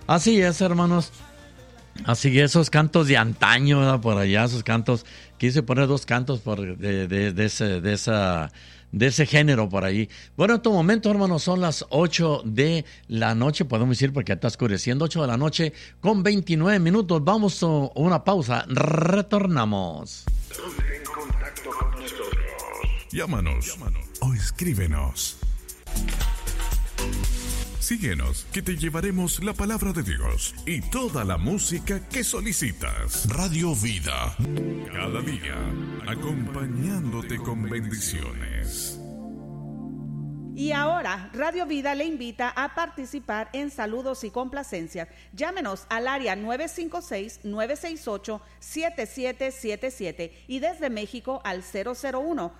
Así es, hermanos. Así que esos cantos de antaño, ¿verdad? Por allá, esos cantos. Quise poner dos cantos de ese género por ahí. Bueno, en este momento, hermanos, son las 8 de la noche, podemos decir, porque está oscureciendo, 8 de la noche con 29 minutos. Vamos a una pausa. Retornamos. Ponte en contacto con nosotros. Llámanos o escríbenos. Síguenos, que te llevaremos la palabra de Dios y toda la música que solicitas. Radio Vida, cada día, acompañándote con bendiciones. Y ahora, Radio Vida le invita a participar en saludos y complacencias. Llámenos al área 956-968-7777 y desde México al